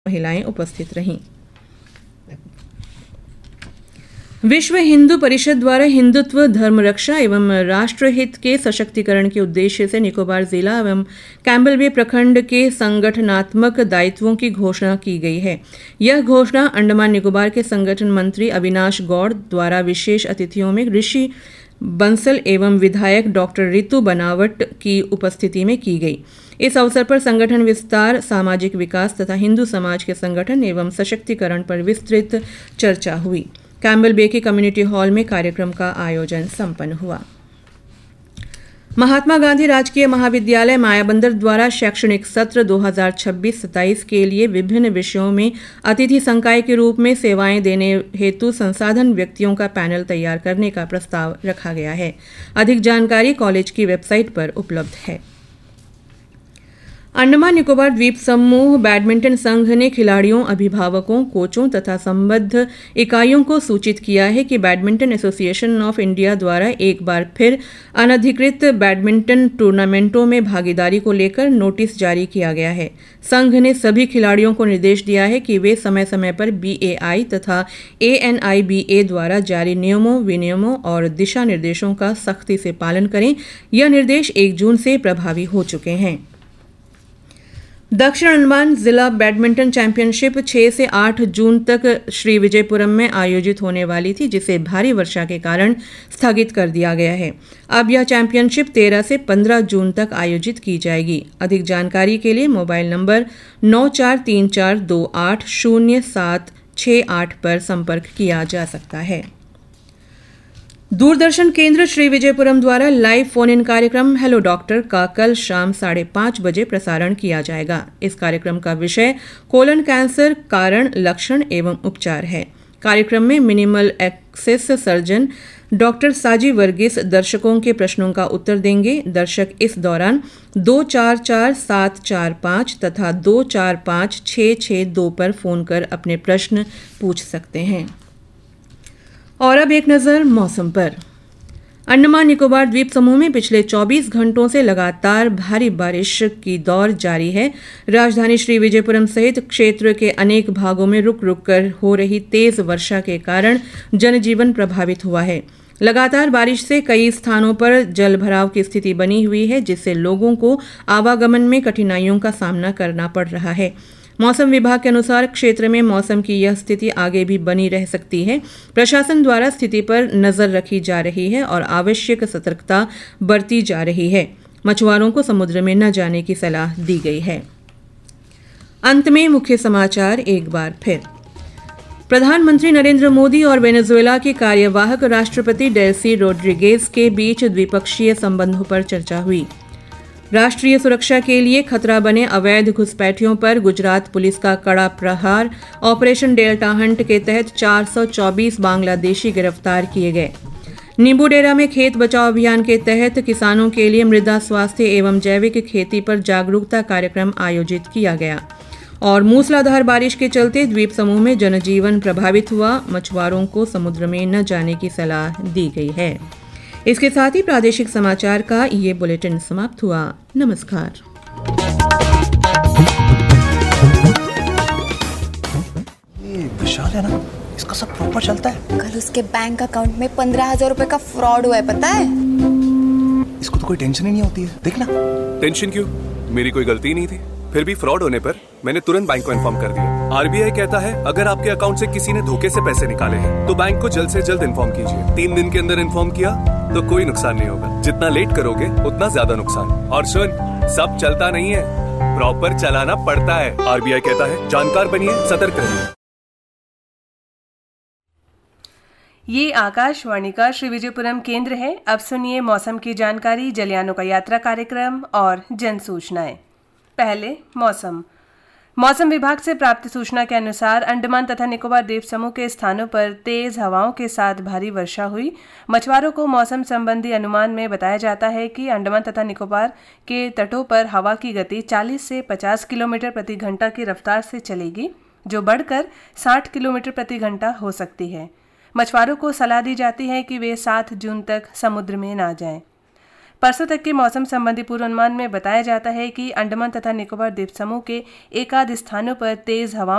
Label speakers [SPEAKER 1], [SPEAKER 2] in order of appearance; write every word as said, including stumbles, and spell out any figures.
[SPEAKER 1] महिलाएं उपस्थित रहीं। विश्व हिंदू परिषद द्वारा हिंदुत्व, धर्म रक्षा एवं राष्ट्रहित के सशक्तिकरण के उद्देश्य से निकोबार जिला एवं कैम्बल बे प्रखंड के संगठनात्मक दायित्वों की घोषणा की गई है। यह घोषणा अंडमान निकोबार के संगठन मंत्री अविनाश गौड़ द्वारा विशेष अतिथियों में ऋषि बंसल एवं विधायक डॉक्टर रितु बनावट की उपस्थिति में की गई। इस अवसर पर संगठन विस्तार, सामाजिक विकास तथा हिंदू समाज के संगठन एवं सशक्तिकरण पर विस्तृत चर्चा हुई। कैम्बल बे के कम्युनिटी हॉल में कार्यक्रम का आयोजन संपन्न हुआ। महात्मा गांधी राजकीय महाविद्यालय मायाबंदर द्वारा शैक्षणिक सत्र दो हज़ार छब्बीस सत्ताईस के लिए विभिन्न विषयों में अतिथि संकाय के रूप में सेवाएं देने हेतु संसाधन व्यक्तियों का पैनल तैयार करने का प्रस्ताव रखा गया है। अधिक जानकारी कॉलेज की वेबसाइट पर उपलब्ध है। अंडमान निकोबार द्वीप समूह बैडमिंटन संघ ने खिलाड़ियों, अभिभावकों, कोचों तथा संबद्ध इकाइयों को सूचित किया है कि बैडमिंटन एसोसिएशन ऑफ इंडिया द्वारा एक बार फिर अनधिकृत बैडमिंटन टूर्नामेंटों में भागीदारी को लेकर नोटिस जारी किया गया है। संघ ने सभी खिलाड़ियों को निर्देश दिया है कि वे समय समय पर बी ए आई तथा ए एन आई बी ए द्वारा जारी नियमों, विनियमों और दिशा निर्देशों का सख्ती से पालन करें। यह निर्देश एक जून से प्रभावी हो चुके हैं। दक्षिण अंडमान जिला बैडमिंटन चैंपियनशिप छह से आठ जून तक श्री विजयपुरम में आयोजित होने वाली थी, जिसे भारी वर्षा के कारण स्थगित कर दिया गया है। अब यह चैंपियनशिप तेरह से पंद्रह जून तक आयोजित की जाएगी। अधिक जानकारी के लिए मोबाइल नंबर नौ चार तीन चार दो आठ शून्य सात छः आठ पर संपर्क किया जा सकता है। दूरदर्शन केंद्र श्री विजयपुरम द्वारा लाइव फोन इन कार्यक्रम हेलो डॉक्टर का कल शाम साढ़े पाँच बजे प्रसारण किया जाएगा। इस कार्यक्रम का विषय कोलन कैंसर, कारण, लक्षण एवं उपचार है। कार्यक्रम में मिनिमल एक्सेस सर्जन डॉक्टर साजी वर्गीस दर्शकों के प्रश्नों का उत्तर देंगे। दर्शक इस दौरान दो चार चार सात चार पाँच तथा दो चार पाँच छः छः दो पर फोन कर अपने प्रश्न पूछ सकते हैं। और अब एक नज़र मौसम पर। अंडमान निकोबार द्वीप समूह में पिछले चौबीस घंटों से लगातार भारी बारिश की दौर जारी है। राजधानी श्री विजयपुरम सहित क्षेत्र के अनेक भागों में रुक रुक कर हो रही तेज वर्षा के कारण जनजीवन प्रभावित हुआ है। लगातार बारिश से कई स्थानों पर जल भराव की स्थिति बनी हुई है, जिससे लोगों को आवागमन में कठिनाइयों का सामना करना पड़ रहा है। मौसम विभाग के अनुसार क्षेत्र में मौसम की यह स्थिति आगे भी बनी रह सकती है। प्रशासन द्वारा स्थिति पर नजर रखी जा रही है और आवश्यक सतर्कता बरती जा रही है। मछुआरों को समुद्र में न जाने की सलाह दी गई है। अंत में मुख्य समाचार एक बार फिर। प्रधानमंत्री नरेंद्र मोदी और वेनेजुएला के कार्यवाहक राष्ट्रपति डेल्सी रोड्रिगेज के बीच द्विपक्षीय संबंधों पर चर्चा हुई। राष्ट्रीय सुरक्षा के लिए खतरा बने अवैध घुसपैठियों पर गुजरात पुलिस का कड़ा प्रहार। ऑपरेशन डेल्टा हंट के तहत चार सौ चौबीस बांग्लादेशी गिरफ्तार किए गए। नींबू डेरा में खेत बचाओ अभियान के तहत किसानों के लिए मृदा स्वास्थ्य एवं जैविक खेती पर जागरूकता कार्यक्रम आयोजित किया गया। और मूसलाधार बारिश के चलते द्वीप समूह में जनजीवन प्रभावित हुआ। मछुआरों को समुद्र में न जाने की सलाह दी गई है। इसके साथ ही प्रादेशिक समाचार का ये बुलेटिन समाप्त हुआ। नमस्कार।
[SPEAKER 2] ये विशाल है ना, इसका सब प्रॉपर चलता है।
[SPEAKER 3] कल उसके बैंक अकाउंट में पंद्रह हजार रुपए का फ्रॉड हुआ है, पता है?
[SPEAKER 2] इसको तो कोई टेंशन ही नहीं होती है। देखना।
[SPEAKER 4] टेंशन क्यों? मेरी कोई गलती नहीं थी। फिर भी फ्रॉड होने पर मैंने तुरंत बैंक को इन्फॉर्म कर दिया। आर बी आई कहता है अगर आपके अकाउंट से किसी ने धोखे से पैसे निकाले हैं तो बैंक को जल्द से जल्द इन्फॉर्म कीजिए। तीन दिन के अंदर इन्फॉर्म किया तो कोई नुकसान नहीं होगा। जितना लेट करोगे उतना ज्यादा नुकसान। और सुन, सब चलता नहीं है, प्रॉपर चलाना पड़ता है। आर बी आई कहता है जानकार बनिए, सतर्क रहिए।
[SPEAKER 5] ये आकाशवाणी का श्री विजयपुरम केंद्र है। अब सुनिए मौसम की जानकारी, जलयानों का यात्रा कार्यक्रम और जन सूचनाएं। पहले मौसम। मौसम विभाग से प्राप्त सूचना के अनुसार अंडमान तथा निकोबार द्वीप समूह के स्थानों पर तेज हवाओं के साथ भारी वर्षा हुई। मछुआरों को मौसम संबंधी अनुमान में बताया जाता है कि अंडमान तथा निकोबार के तटों पर हवा की गति चालीस से पचास किलोमीटर प्रति घंटा की रफ्तार से चलेगी, जो बढ़कर साठ किलोमीटर प्रति घंटा हो सकती है। मछुआरों को सलाह दी जाती है कि वे सात जून तक समुद्र में ना जाएं। परसों तक के मौसम संबंधी पूर्वानुमान में बताया जाता है कि अंडमान तथा निकोबार द्वीप समूह के एकाध स्थानों पर तेज हवाओं